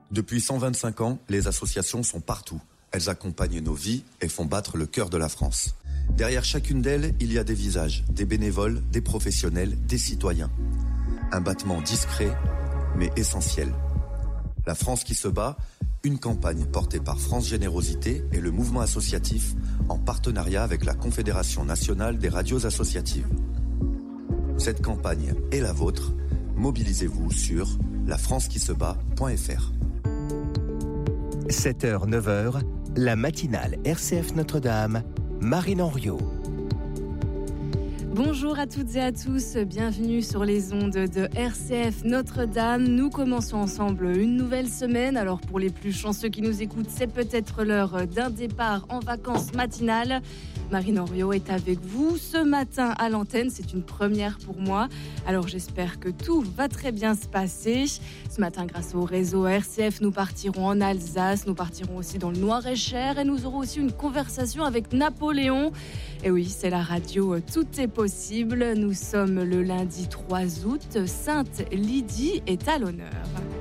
Depuis 125 ans, les associations sont partout. Elles accompagnent nos vies et font battre le cœur de la France. Derrière chacune d'elles, il y a des visages, des bénévoles, des professionnels, des citoyens. Un battement discret, mais essentiel. La France qui se bat, une campagne portée par France Générosité et le mouvement associatif en partenariat avec la Confédération nationale des radios associatives. Cette campagne est la vôtre. Mobilisez-vous sur lafrancequisebat.fr. 7h, 9h, la matinale RCF Notre-Dame, Marine Henriot. Bonjour à toutes et à tous, bienvenue sur les ondes de RCF Notre-Dame. Nous commençons ensemble une nouvelle semaine. Alors pour les plus chanceux qui nous écoutent, c'est peut-être l'heure d'un départ en vacances matinales. Marine Henriot est avec vous ce matin à l'antenne, c'est une première pour moi. Alors j'espère que tout va très bien se passer. Ce matin, grâce au réseau RCF, nous partirons en Alsace, nous partirons aussi dans le Loir-et-Cher et nous aurons aussi une conversation avec Napoléon. Et oui, c'est la radio, tout est possible. Nous sommes le lundi 3 août, Sainte Lydie est à l'honneur.